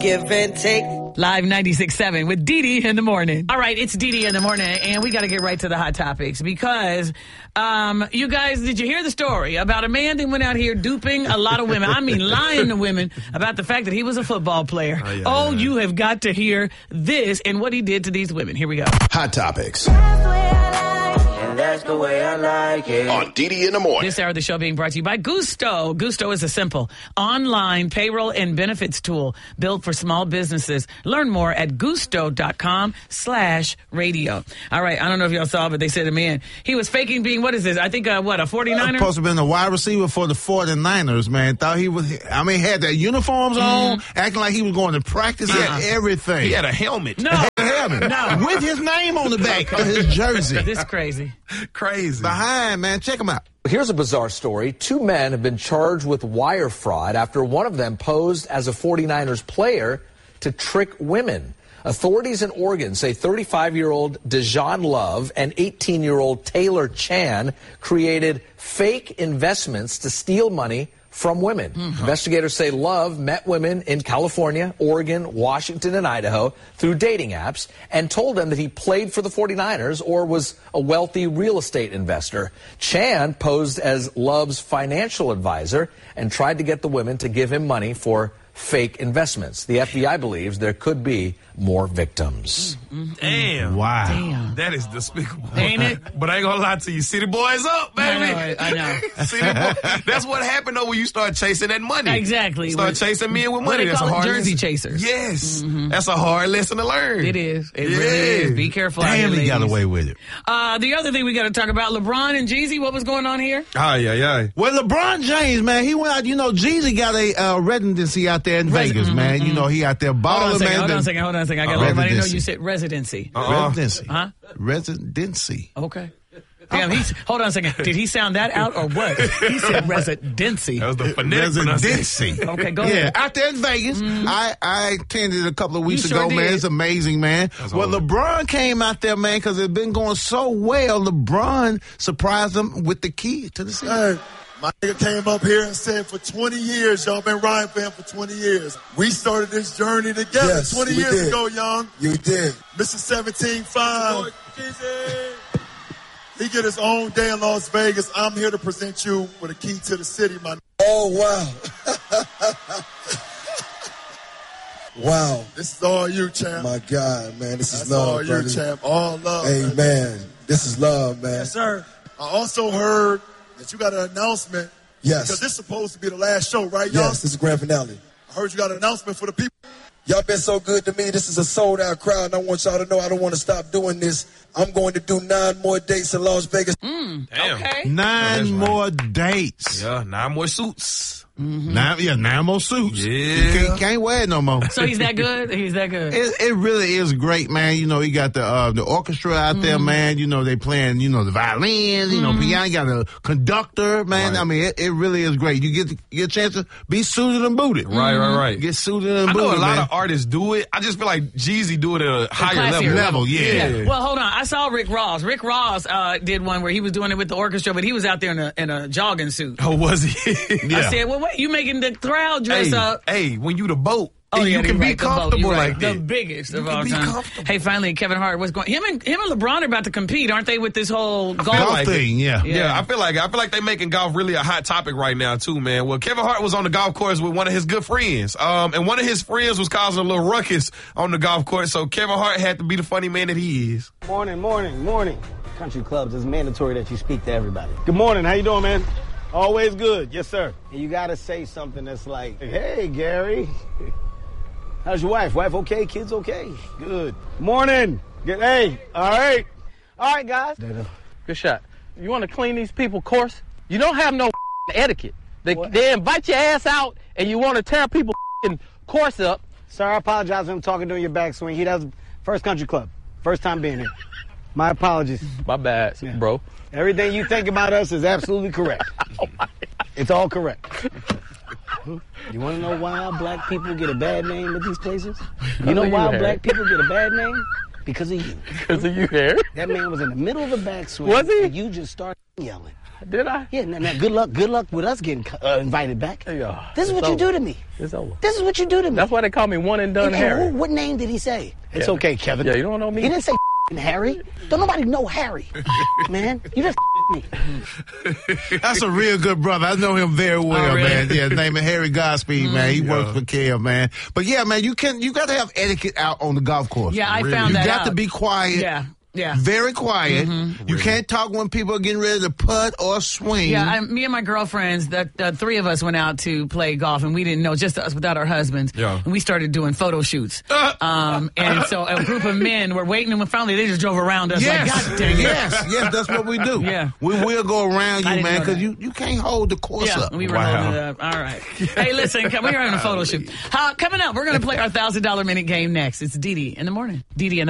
Give and take. Live 96.7 with Dee Dee in the morning. All right, it's Dee Dee in the morning, and we got to get right to the hot topics because, you guys, did you hear the story about a man that went out here duping a lot of women? I mean, lying to women about the fact that he was a football player. You have got to hear this and what he did to these women. Here we go. Hot topics. That's the way I like it. On Dee Dee in the morning. This hour of the show being brought to you by Gusto. Gusto is a simple online payroll and benefits tool built for small businesses. Learn more at gusto.com/radio. All right, I don't know if y'all saw, but they said a man, he was faking being, what is this? I think, a 49er? Supposed to have been a wide receiver for the 49ers, man. Thought he was, had the uniforms on, acting like he was going to practice. He had everything. He had a helmet. No. With his name on the back of his jersey. This is crazy. Crazy. Behind, man. Check him out. Here's a bizarre story. 2 men have been charged with wire fraud after one of them posed as a 49ers player to trick women. Authorities in Oregon say 35-year-old Dejan Love and 18-year-old Taylor Chan created fake investments to steal money from women. Investigators say Love met women in California, Oregon, Washington, and Idaho through dating apps and told them that he played for the 49ers or was a wealthy real estate investor. Chan posed as Love's financial advisor and tried to get the women to give him money for fake investments. The FBI believes there could be more victims. Damn. Wow. Damn. That is despicable. Ain't it? But I ain't gonna lie to you. City boys up, baby. I know. City boy. That's what happened though when you start chasing that money. Exactly. Start chasing men with money. They That's call a it hard jersey lesson. chasers. Yes. That's a hard lesson to learn. It is. It really is. Be careful out here, Damn, he got ladies. away with it. The other thing we got to talk about, LeBron and Jeezy, what was going on here? Well, LeBron James, man, he went out, Jeezy got a residency out there in Vegas, man. You know, he out there balling, man. Hold on a second. I got to let everybody know you said residency. Residency. Huh? Residency. Okay. Damn, hold on a second. Did he sound that out or what? He said residency. That was the phonetic pronunciation. Residency. Okay, go Yeah, ahead. out there in Vegas. I attended a couple of weeks You sure ago, man. did. It's amazing, man. Well, LeBron came out there, man, because it's been going so well. LeBron surprised him with the key to the city. Hey, my nigga came up here and said for 20 years, y'all been riding for him for 20 years. We started this journey together 20 years ago, young. You did. Mr. 17-5. He get his own day in Las Vegas. I'm here to present you with a key to the city, my Oh, wow. Wow. This is all you, champ. My God, man. This That's is love, all you, brother. champ. All love. Hey, man. This is love, man. Yes, sir. I also heard that you got an announcement. Yes. Because this is supposed to be the last show, right, y'all? Yes, this is grand finale. I heard you got an announcement for the people. Y'all been so good to me. This is a sold-out crowd, and I want y'all to know I don't want to stop doing this. I'm going to do 9 more dates in Las Vegas. Damn. Okay. 9 more dates. Yeah, 9 more suits. 9 more suits. Yeah. You can't wear it no more. So he's that good? He's that good. It really is great, man. You know, he got the orchestra out there, man. You know, they playing, the violins, piano. You got a conductor, man. Right. I mean, it really is great. You get a chance to be suited and booted. Right. Get suited and I booted, know a lot man. of artists do it. I just feel like Jeezy do it at a higher classier level. Yeah. Well, hold on. I saw Rick Ross. Rick Ross did one where he was doing it with the orchestra, but he was out there in a jogging suit. Oh, was he? I said, well, wait, you making the crowd dress up. Hey, when you the boat, Oh, you yeah, can you're be right, the boat, comfortable you're right. like The that. biggest of You can all be time. comfortable. Hey, finally, Kevin Hart, what's going? Him and LeBron are about to compete, aren't they? With this whole golf Golf thing, yeah. Yeah, I feel like they making golf really a hot topic right now too, man. Well, Kevin Hart was on the golf course with one of his good friends, and one of his friends was causing a little ruckus on the golf course. So Kevin Hart had to be the funny man that he is. Morning. Country clubs, it's mandatory that you speak to everybody. Good morning. How you doing, man? Always good. Yes, sir. And you got to say something that's like, hey, Gary. How's your wife? Wife okay? Kids okay? Good. Morning. Hey. All right. All right, guys. Good shot. You want to clean these people course? You don't have no etiquette. They invite your ass out and you want to tear people course up. Sir, I apologize for him talking during your backswing. He does First Country Club. First time being here. My apologies. My bad, bro. Everything you think about us is absolutely correct. It's all correct. You want to know why black people get a bad name at these places? You know why black people get a bad name? Because of you. Because of you, Harry. That man was in the middle of the backswing. Was he? And you just started yelling. Did I? Yeah, now good luck with us getting invited back. Yeah, This is what you do to me. It's over. This is what you do to me. That's why they call me one and done Harry. What name did he say? It's Kevin. okay, Kevin. Yeah, you don't know me? He didn't say Harry. Don't nobody know Harry. Man, you just me. That's a real good brother. I know him very well, really? man. Yeah, his name is Harry Godspeed, man. He works for Kev, man. But yeah, man, you got to have etiquette out on the golf course. Yeah, I found that You got out. to be quiet. Yeah. Yeah. Very quiet. You can't talk when people are getting ready to putt or swing. Yeah, me and my girlfriends, the three of us went out to play golf, and we didn't know, just us without our husbands. Yeah. And we started doing photo shoots. And so a group of men were waiting, and finally they just drove around us like, God dang it. Yes, that's what we do. Yeah. We will go around I you, didn't man, know because that. you can't hold the course Yeah, up. we were holding it up. All right. Hey, listen, we're having a photo shoot. Coming up, we're going to play our $1,000 minute game next. It's Dee Dee in the morning. Dee Dee in the